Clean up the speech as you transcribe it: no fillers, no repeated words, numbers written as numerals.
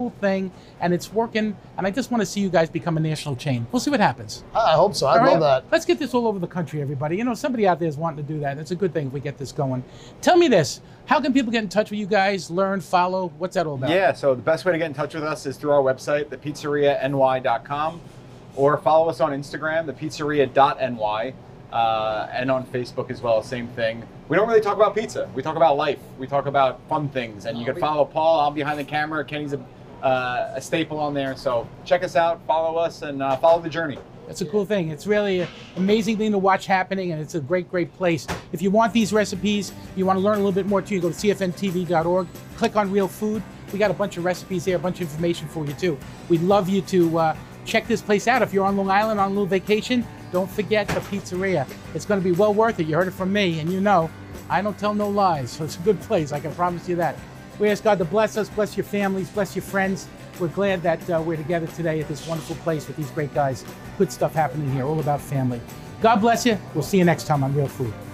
cool thing, and it's working. And I just want to see you guys become a national chain. We'll see what happens. I hope so. I'd All right? love that. Let's get this all over the country, everybody. You know, somebody out there is wanting to do that. It's a good thing if we get this going. Tell me this. How can people get in touch with you guys, learn, follow? What's that all about? Yeah, so the best way to get in touch with us is through our website, thepizzeriany.com, or follow us on Instagram, thepizzeria.ny, and on Facebook as well, same thing. We don't really talk about pizza. We talk about life. We talk about fun things. And you can follow Paul. I'm behind the camera. Kenny's a staple on there. So check us out, follow us, and follow the journey. It's a cool thing. It's really an amazing thing to watch happening, and it's a great, great place. If you want these recipes, you want to learn a little bit more too, you go to cfntv.org, click on Real Food. We got a bunch of recipes there, a bunch of information for you too. We'd love you to check this place out. If you're on Long Island on a little vacation, don't forget the pizzeria. It's going to be well worth it. You heard it from me, and you know, I don't tell no lies, so it's a good place. I can promise you that. We ask God to bless us, bless your families, bless your friends. We're glad that we're together today at this wonderful place with these great guys. Good stuff happening here, all about family. God bless you. We'll see you next time on Real Food.